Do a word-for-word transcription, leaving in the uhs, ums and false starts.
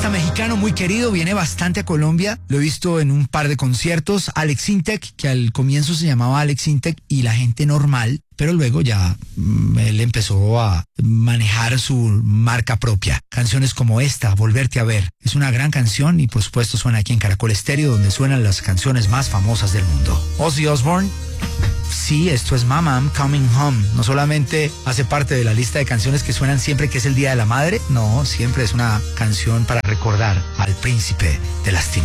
artista mexicano muy querido, viene bastante a Colombia, lo he visto en un par de conciertos. Alex Intec, que al comienzo se llamaba Alex Intec y la gente normal, pero luego ya mm, él empezó a manejar su marca propia. Canciones como esta, Volverte a ver, es una gran canción y por supuesto suena aquí en Caracol Estéreo, donde suenan las canciones más famosas del mundo. Ozzy Osbourne. Sí, esto es Mama, I'm Coming Home. No solamente hace parte de la lista de canciones que suenan siempre que es el Día de la Madre, no, siempre es una canción para recordar al príncipe de las tinieblas.